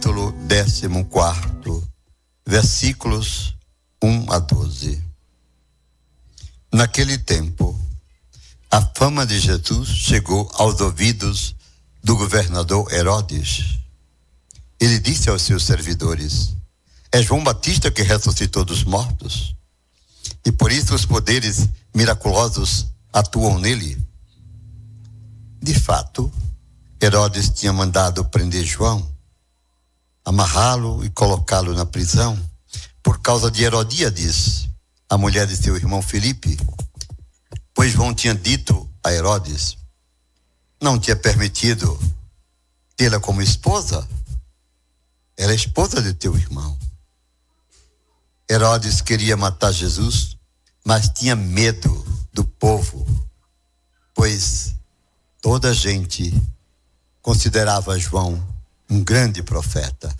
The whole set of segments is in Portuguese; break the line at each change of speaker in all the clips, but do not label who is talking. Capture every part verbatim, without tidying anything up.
capítulo décimo quarto, versículos um a doze. Naquele tempo, a fama de Jesus chegou aos ouvidos do governador Herodes. Ele disse aos seus servidores: é João Batista que ressuscitou dos mortos, e por isso os poderes miraculosos atuam nele. De fato, Herodes tinha mandado prender João, amarrá-lo e colocá-lo na prisão, por causa de Herodíades, a mulher de seu irmão Filipe, pois João tinha dito a Herodes: não tinha permitido tê-la como esposa, era a esposa de teu irmão. Herodes queria matar Jesus, mas tinha medo do povo, pois toda a gente considerava João um grande profeta.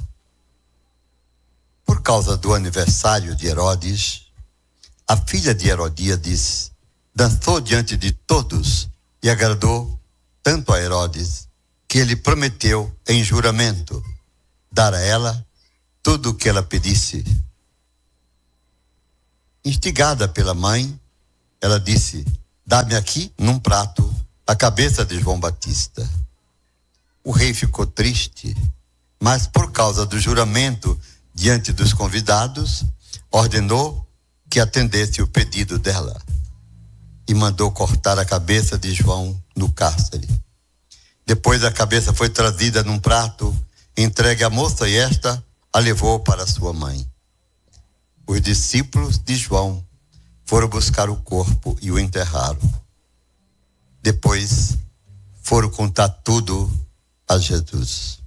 Por causa do aniversário de Herodes, a filha de Herodíades dançou diante de todos e agradou tanto a Herodes que ele prometeu em juramento dar a ela tudo o que ela pedisse. Instigada pela mãe, ela disse: dá-me aqui, num prato, a cabeça de João Batista. O rei ficou triste, mas por causa do juramento diante dos convidados, ordenou que atendesse o pedido dela e mandou cortar a cabeça de João no cárcere. Depois a cabeça foi trazida num prato, entregue à moça, e esta a levou para sua mãe. Os discípulos de João foram buscar o corpo e o enterraram. Depois foram contar tudo a Jesus.